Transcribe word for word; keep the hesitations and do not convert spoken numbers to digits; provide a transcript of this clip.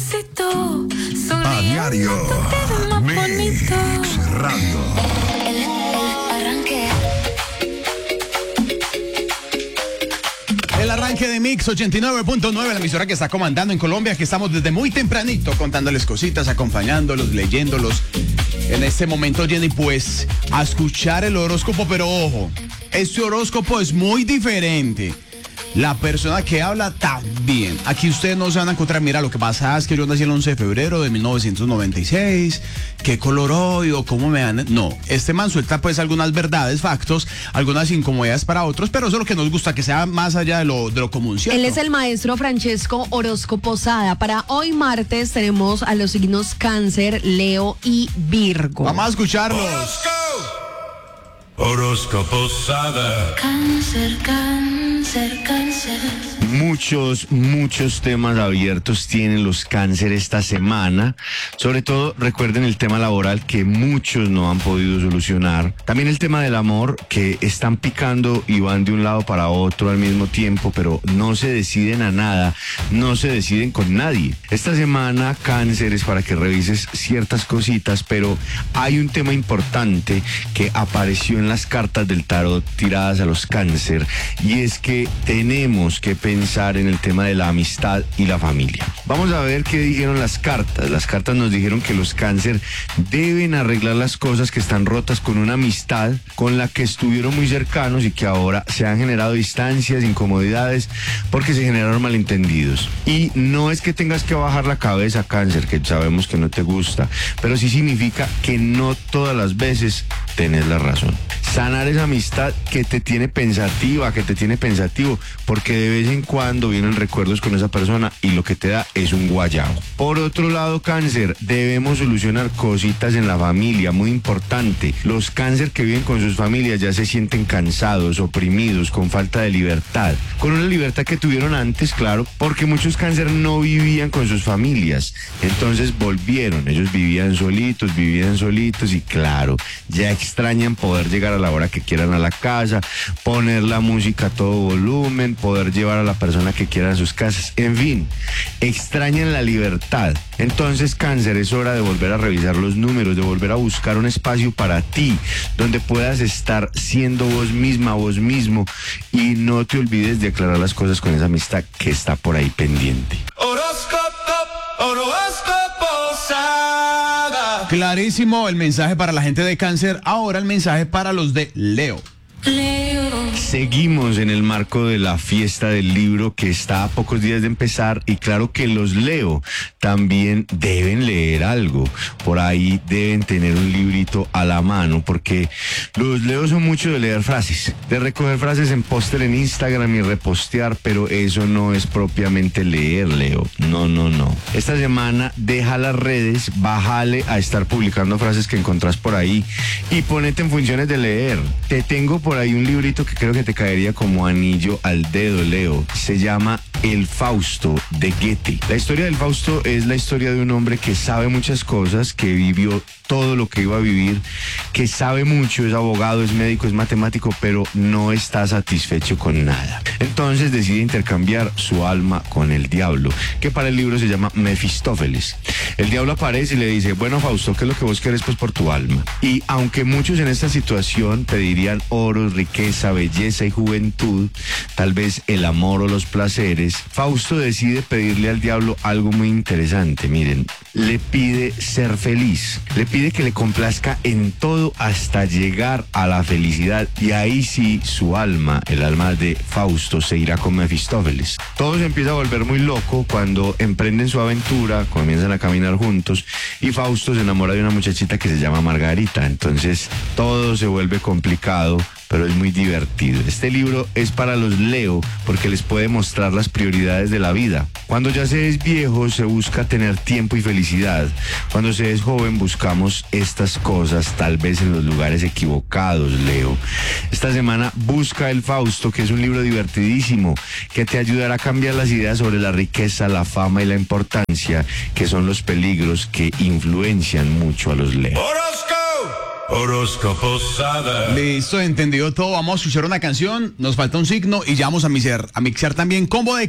éxito. A diario, Mix Radio. El, el arranque. El arranque de Mix ochenta y nueve punto nueve, la emisora que está comandando en Colombia, que estamos desde muy tempranito contándoles cositas, acompañándolos, leyéndolos. En este momento, Jenny, pues, a escuchar el horóscopo, pero ojo, este horóscopo es muy diferente. La persona que habla también. Aquí ustedes no se van a encontrar, mira, lo que pasa es que yo nací el once de febrero de mil novecientos noventa y seis, qué color hoy o cómo me dan. No, este man suelta pues algunas verdades, factos, algunas incomodidades para otros, pero eso es lo que nos gusta, que sea más allá de lo, de lo común, ¿cierto? Él es el maestro Francesco Horóscopo Sada. Para hoy martes tenemos a los signos Cáncer, Leo y Virgo. Vamos a escucharlos. Horóscopo Sada. Cáncer, cáncer, cáncer. Muchos, muchos temas abiertos tienen los cáncer esta semana. Sobre todo, recuerden el tema laboral que muchos no han podido solucionar. También el tema del amor, que están picando y van de un lado para otro al mismo tiempo, pero no se deciden a nada, no se deciden con nadie. Esta semana, cáncer, es para que revises ciertas cositas, pero hay un tema importante que apareció en las cartas del tarot tiradas a los cáncer, y es que tenemos que pensar en el tema de la amistad y la familia. Vamos a ver qué dijeron las cartas. Las cartas nos dijeron que los cáncer deben arreglar las cosas que están rotas con una amistad con la que estuvieron muy cercanos y que ahora se han generado distancias, incomodidades, porque se generaron malentendidos. Y no es que tengas que bajar la cabeza, cáncer, que sabemos que no te gusta, pero sí significa que no todas las veces tenés la razón. Sanar esa amistad que te tiene pensativa, que te tiene pensativo, porque de vez en cuando vienen recuerdos con esa persona y lo que te da es un guayabo. Por otro lado, cáncer, debemos solucionar cositas en la familia, muy importante. Los cáncer que viven con sus familias ya se sienten cansados, oprimidos, con falta de libertad. Con una libertad que tuvieron antes, claro, porque muchos cáncer no vivían con sus familias. Entonces volvieron, ellos vivían solitos, vivían solitos y claro, ya extrañan poder llegar a la hora que quieran a la casa, poner la música a todo volumen, poder llevar a la persona que quieran a sus casas, en fin, extrañan la libertad. Entonces, cáncer, es hora de volver a revisar los números, de volver a buscar un espacio para ti, donde puedas estar siendo vos misma, vos mismo, y no te olvides de aclarar las cosas con esa amistad que está por ahí pendiente. Horóscopo, horóscopo Sada. Clarísimo el mensaje para la gente de Cáncer. Ahora el mensaje para los de Leo. Leo. Seguimos en el marco de la fiesta del libro que está a pocos días de empezar, y claro que los Leo también deben leer algo. Por ahí deben tener un librito a la mano, porque los Leo son mucho de leer frases, de recoger frases en póster en Instagram y repostear, pero eso no es propiamente leer, Leo. No, no, no. Esta semana deja las redes, bájale a estar publicando frases que encontrás por ahí y ponete en funciones de leer. Te tengo por ahí un librito que creo que te caería como anillo al dedo, Leo. Se llama El Fausto, de Goethe. La historia del Fausto es la historia de un hombre que sabe muchas cosas, que vivió todo lo que iba a vivir, que sabe mucho, es abogado, es médico, es matemático, pero no está satisfecho con nada. Entonces decide intercambiar su alma con el diablo, que para el libro se llama Mefistófeles. El diablo aparece y le dice: bueno, Fausto, ¿qué es lo que vos querés pues por tu alma? Y aunque muchos en esta situación pedirían oro, riqueza, belleza y juventud, tal vez el amor o los placeres, Fausto decide pedirle al diablo algo muy interesante. Miren, le pide ser feliz, le pide que le complazca en todo hasta llegar a la felicidad, y ahí sí su alma, el alma de Fausto, se irá con Mefistófeles. Todo se empieza a volver muy loco cuando emprenden su aventura, comienzan a caminar juntos y Fausto se enamora de una muchachita que se llama Margarita. Entonces todo se vuelve complicado, pero es muy divertido. Este libro es para los Leo porque les puede mostrar las prioridades de la vida. Cuando ya se es viejo, se busca tener tiempo y felicidad. Cuando se es joven, buscamos estas cosas, tal vez en los lugares equivocados, Leo. Esta semana busca El Fausto, que es un libro divertidísimo, que te ayudará a cambiar las ideas sobre la riqueza, la fama y la importancia, que son los peligros que influencian mucho a los Leo. Horóscopo, horóscopo Sada. Listo, entendido todo. Vamos a escuchar una canción, nos falta un signo y ya vamos a mixear, a mixear también combo de